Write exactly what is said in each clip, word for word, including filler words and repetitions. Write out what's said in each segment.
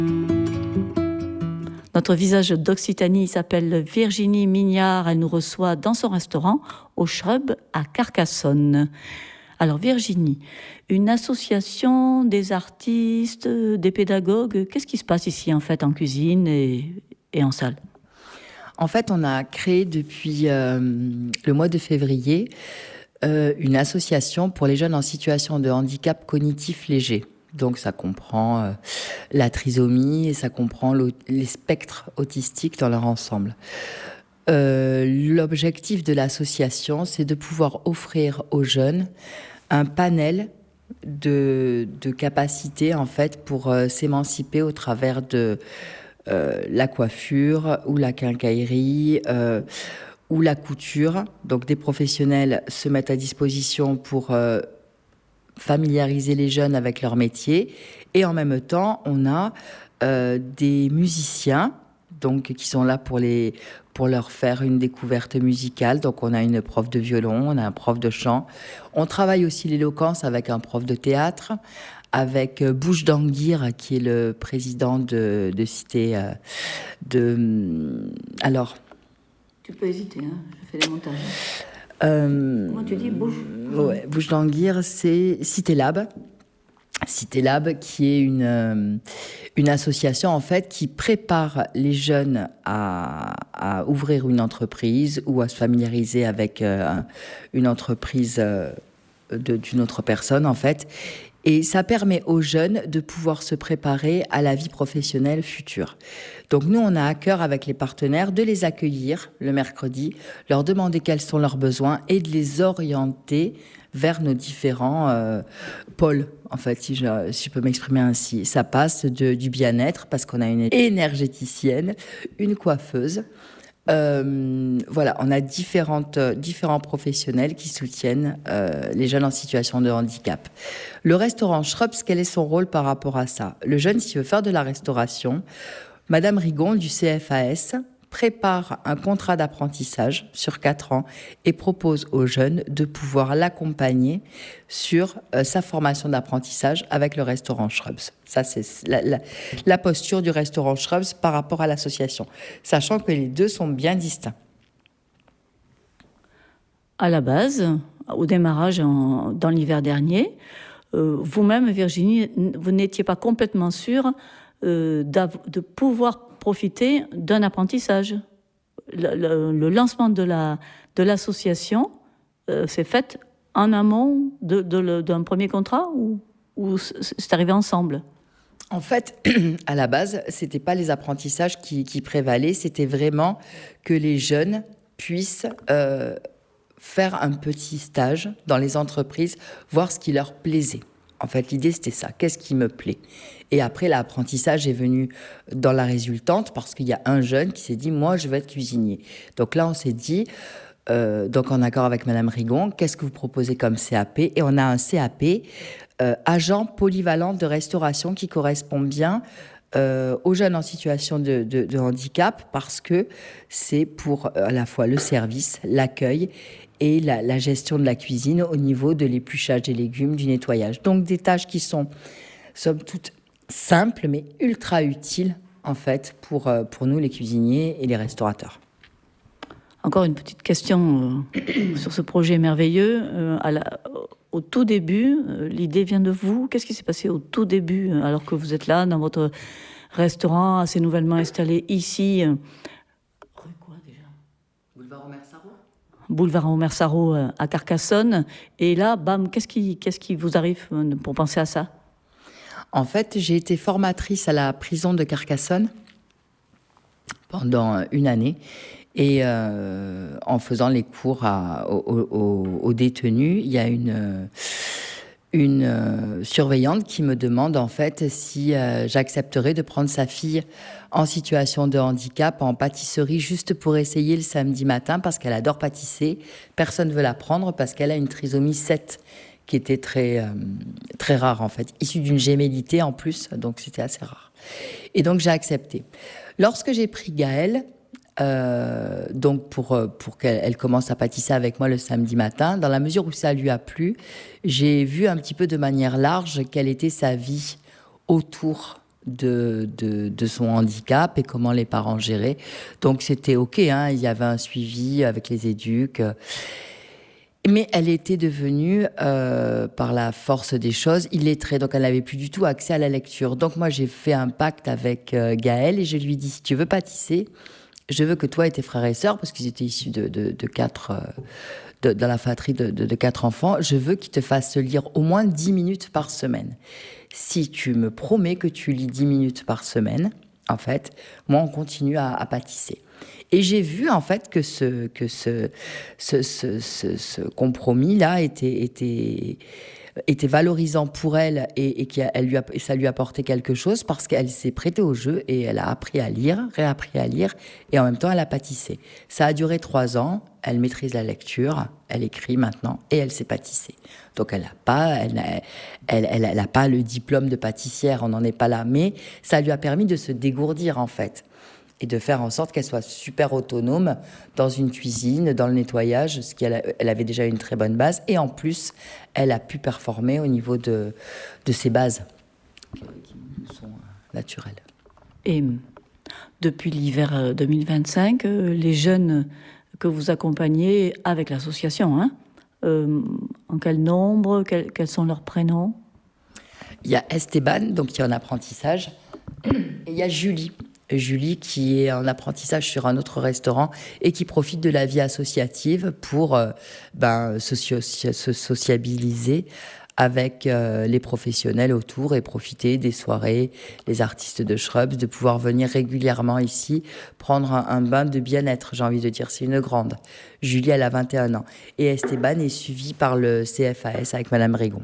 Notre visage d'Occitanie s'appelle Virginie Mignard. Elle nous reçoit dans son restaurant au Shrub à Carcassonne. Alors Virginie, une association des artistes, des pédagogues, qu'est-ce qui se passe ici en fait en cuisine et, et en salle ? En fait, on a créé depuis euh, le mois de février euh, une association pour les jeunes en situation de handicap cognitif léger. Donc ça comprend euh, la trisomie et ça comprend les spectres autistiques dans leur ensemble. Euh, l'objectif de l'association, c'est de pouvoir offrir aux jeunes un panel de, de capacités en fait pour euh, s'émanciper au travers de euh, la coiffure ou la quincaillerie euh, ou la couture. Donc des professionnels se mettent à disposition pour euh, familiariser les jeunes avec leur métier, et en même temps on a euh, des musiciens donc qui sont là pour les pour leur faire une découverte musicale. Donc on a une prof de violon, on a un prof de chant, on travaille aussi l'éloquence avec un prof de théâtre, avec Bouche d'Anguire qui est le président de, de cité euh, de alors tu peux hésiter, hein, je fais les montages. Euh, Comment tu dis Bouche ouais, Bouche d'Anguire, c'est Cité Lab. Cité Lab, qui est une, euh, une association en fait qui prépare les jeunes à, à ouvrir une entreprise ou à se familiariser avec euh, une entreprise euh, de, d'une autre personne en fait. Et ça permet aux jeunes de pouvoir se préparer à la vie professionnelle future. Donc nous, on a à cœur avec les partenaires de les accueillir le mercredi, leur demander quels sont leurs besoins et de les orienter vers nos différents euh, pôles, en fait, si je, si je peux m'exprimer ainsi. Ça passe de, du bien-être, parce qu'on a une énergéticienne, une coiffeuse. Euh, voilà, on a différentes, différents professionnels qui soutiennent euh, les jeunes en situation de handicap. Le restaurant Schrubs, quel est son rôle par rapport à ça ? Le jeune, s'il veut faire de la restauration, Madame Rigon du C F A S prépare un contrat d'apprentissage sur quatre ans et propose aux jeunes de pouvoir l'accompagner sur euh, sa formation d'apprentissage avec le restaurant Schrubs. Ça, c'est la, la, la posture du restaurant Schrubs par rapport à l'association, sachant que les deux sont bien distincts. À la base, au démarrage en, dans l'hiver dernier, euh, vous-même, Virginie, vous n'étiez pas complètement sûre euh, de pouvoir profiter d'un apprentissage. Le, le, le lancement de, la, de l'association euh, s'est fait en amont de, de le, d'un premier contrat ou, ou c'est arrivé ensemble ? En fait, à la base, c'était pas les apprentissages qui, qui prévalaient, c'était vraiment que les jeunes puissent euh, faire un petit stage dans les entreprises, voir ce qui leur plaisait. En fait, l'idée, c'était ça. Qu'est-ce qui me plaît ? Et après, l'apprentissage est venu dans la résultante parce qu'il y a un jeune qui s'est dit « Moi, je veux être cuisinier ». Donc là, on s'est dit, euh, donc en accord avec Madame Rigon, qu'est-ce que vous proposez comme C A P ? Et on a un C A P, euh, agent polyvalent de restauration, qui correspond bien euh, aux jeunes en situation de, de, de handicap parce que c'est pour euh, à la fois le service, l'accueil et la, la gestion de la cuisine au niveau de l'épluchage des légumes, du nettoyage. Donc des tâches qui sont, somme toute, simples, mais ultra utiles, en fait, pour, pour nous, les cuisiniers et les restaurateurs. Encore une petite question euh, sur ce projet merveilleux. Euh, à la, au tout début, euh, l'idée vient de vous. Qu'est-ce qui s'est passé au tout début, alors que vous êtes là, dans votre restaurant, assez nouvellement installé ici euh, rue quoi, déjà ? Boulevard Omer Sarraut. Boulevard Omer Sarraut à Carcassonne. Et là, bam, qu'est-ce qui, qu'est-ce qui vous arrive pour penser à ça ? En fait, j'ai été formatrice à la prison de Carcassonne pendant une année. Et euh, en faisant les cours à, aux, aux, aux détenus, il y a une, une euh, surveillante qui me demande en fait si euh, j'accepterais de prendre sa fille en situation de handicap en pâtisserie juste pour essayer le samedi matin parce qu'elle adore pâtisser. Personne ne veut la prendre parce qu'elle a une trisomie sept qui était très, euh, très rare en fait, issue d'une gémellité en plus, donc c'était assez rare. Et donc j'ai accepté. Lorsque j'ai pris Gaëlle, Euh, donc pour, pour qu'elle commence à pâtisser avec moi le samedi matin, dans la mesure où ça lui a plu, j'ai vu un petit peu de manière large quelle était sa vie autour de, de, de son handicap et comment les parents géraient. Donc c'était OK, hein, il y avait un suivi avec les éduques. Mais elle était devenue, euh, par la force des choses, illettrée. Donc elle n'avait plus du tout accès à la lecture. Donc moi j'ai fait un pacte avec euh, Gaël et je lui ai dit, si tu veux pâtisser, je veux que toi et tes frères et sœurs, parce qu'ils étaient issus de, de, de quatre... Euh, de, dans la fratrie de, de, de quatre enfants, je veux qu'ils te fassent lire au moins dix minutes par semaine. Si tu me promets que tu lis dix minutes par semaine, en fait, moi, on continue à, à pâtisser. Et j'ai vu, en fait, que ce, que ce, ce, ce, ce, ce compromis-là était, était, était valorisant pour elle et, et, qu'elle lui a, et ça lui apportait quelque chose parce qu'elle s'est prêtée au jeu et elle a appris à lire, réappris à lire et en même temps, elle a pâtissé. Ça a duré trois ans. Elle maîtrise la lecture, elle écrit maintenant et elle sait pâtisser. Donc elle n'a pas, elle n'a, elle, elle, elle a pas le diplôme de pâtissière, on n'en est pas là. Mais ça lui a permis de se dégourdir en fait et de faire en sorte qu'elle soit super autonome dans une cuisine, dans le nettoyage, ce qu'elle elle avait déjà une très bonne base. Et en plus, elle a pu performer au niveau de, de ses bases qui sont naturelles. Et depuis l'hiver deux mille vingt-cinq, les jeunes que vous accompagnez avec l'association, hein, euh, en quel nombre, quel, quels sont leurs prénoms? Il y a Esteban, donc qui est en apprentissage, et il y a Julie. Julie qui est en apprentissage sur un autre restaurant et qui profite de la vie associative pour euh, ben, socio- se sociabiliser avec euh, les professionnels autour et profiter des soirées, les artistes de Shrubs, de pouvoir venir régulièrement ici, prendre un, un bain de bien-être, j'ai envie de dire, c'est une grande. Julie, elle a vingt et un ans. Et Esteban est suivi par le C F A S avec Madame Rigon.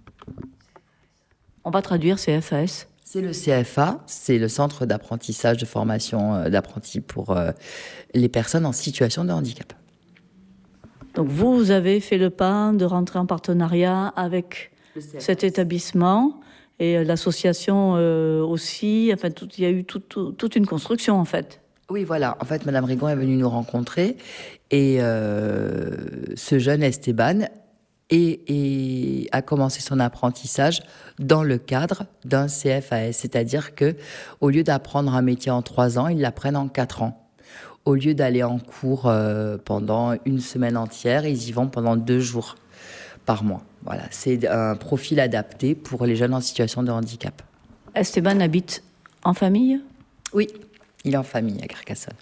On va traduire C F A S. C'est le C F A, c'est le centre d'apprentissage, de formation euh, d'apprentis pour euh, les personnes en situation de handicap. Donc vous, vous avez fait le pas de rentrer en partenariat avec cet établissement et euh, l'association euh, aussi. Enfin, tout, il y a eu tout, tout, toute une construction en fait. Oui, voilà. En fait, Madame Rigon est venue nous rencontrer et euh, ce jeune Esteban et, et a commencé son apprentissage dans le cadre d'un C F A S, c'est-à-dire que au lieu d'apprendre un métier en trois ans, ils l'apprennent en quatre ans. Au lieu d'aller en cours euh, pendant une semaine entière, ils y vont pendant deux jours par mois. Voilà, c'est un profil adapté pour les jeunes en situation de handicap. Esteban habite en famille ? Oui, il est en famille à Carcassonne.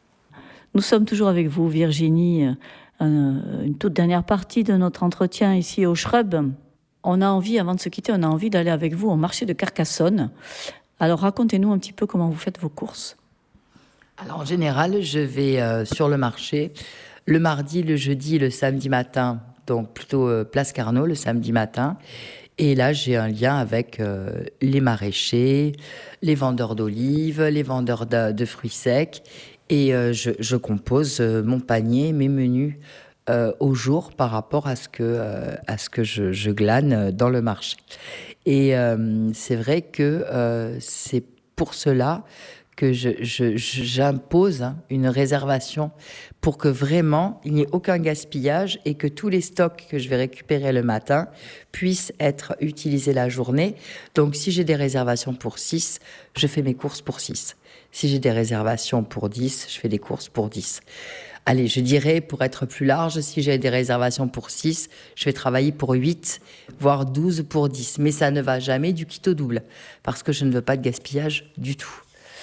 Nous sommes toujours avec vous, Virginie. Euh, une toute dernière partie de notre entretien ici au Shrub. On a envie, avant de se quitter, on a envie d'aller avec vous au marché de Carcassonne. Alors racontez-nous un petit peu comment vous faites vos courses. Alors en général, je vais euh, sur le marché le mardi, le jeudi et le samedi matin, donc plutôt euh, Place Carnot le samedi matin. Et là, j'ai un lien avec euh, les maraîchers, les vendeurs d'olives, les vendeurs de, de fruits secs. Et euh, je, je compose euh, mon panier, mes menus euh, au jour par rapport à ce que, euh, à ce que je, je glane dans le marché. Et euh, c'est vrai que euh, c'est pour cela que je, je, j'impose hein, une réservation pour que vraiment il n'y ait aucun gaspillage et que tous les stocks que je vais récupérer le matin puissent être utilisés la journée. Donc si j'ai des réservations pour six, je fais mes courses pour six. Si j'ai des réservations pour dix, je fais des courses pour dix. Allez, je dirais, pour être plus large, si j'ai des réservations pour six, je vais travailler pour huit, voire douze pour dix. Mais ça ne va jamais du kit au double, parce que je ne veux pas de gaspillage du tout.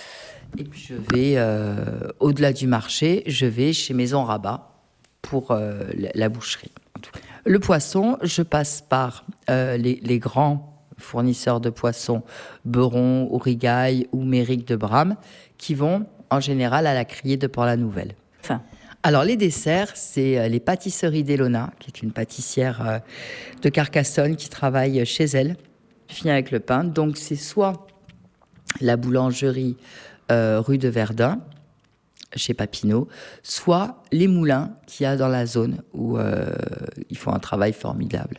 Et puis je vais, euh, au-delà du marché, je vais chez Maison Rabat pour euh, la boucherie. Le poisson, je passe par euh, les, les grands fournisseurs de poissons, Beuron, Aurigail ou Méric de Bram, qui vont en général à la Criée de Port-la-Nouvelle. Enfin. Alors les desserts, c'est les pâtisseries d'Elona, qui est une pâtissière euh, de Carcassonne qui travaille chez elle. Je finis avec le pain, donc c'est soit la boulangerie Euh, rue de Verdun, chez Papineau, soit les moulins qu'il y a dans la zone où euh, ils font un travail formidable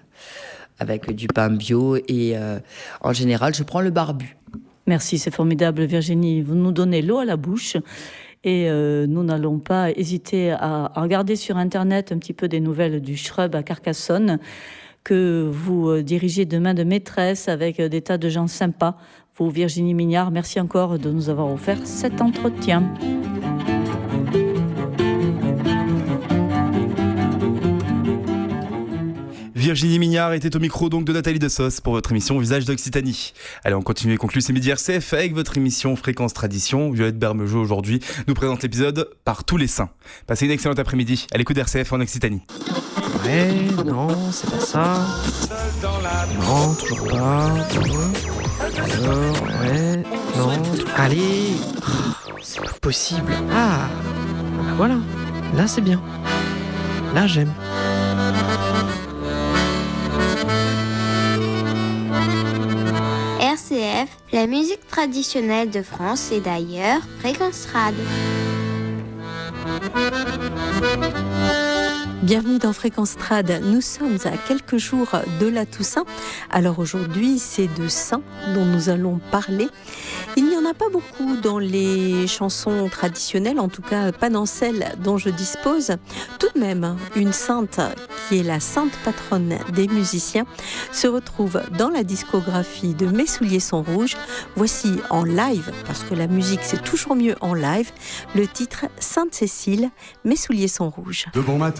avec du pain bio et euh, en général, je prends le barbu. Merci, c'est formidable Virginie. Vous nous donnez l'eau à la bouche et euh, nous n'allons pas hésiter à, à regarder sur Internet un petit peu des nouvelles du Shrub à Carcassonne que vous dirigez de main de maîtresse avec des tas de gens sympas Vous, Virginie Mignard, merci encore de nous avoir offert cet entretien. Virginie Mignard était au micro donc de Nathalie Dessos pour votre émission Visage d'Occitanie. Allez, on continue et conclut ces midis R C F avec votre émission Fréquence Tradition. Violette Bermejeau aujourd'hui nous présente l'épisode Par tous les saints. Passez une excellente après-midi à l'écoute d'R C F en Occitanie. Ouais, non, c'est pas ça. Non, toujours pas. Alors, ouais, non. Allez, oh, c'est pas possible. Ah, bah voilà, là c'est bien. Là j'aime. R C F, la musique traditionnelle de France et d'ailleurs, Fréquence Trad. Bienvenue dans Fréquence Trad. Nous sommes à quelques jours de la Toussaint. Alors aujourd'hui, c'est de saints dont nous allons parler. Il n'y en a pas beaucoup dans les chansons traditionnelles, en tout cas pas dans celles dont je dispose. Tout de même, une sainte qui est la sainte patronne des musiciens se retrouve dans la discographie de Mes souliers sont rouges. Voici en live, parce que la musique c'est toujours mieux en live, le titre Sainte Cécile, Mes souliers sont rouges. De bon matin.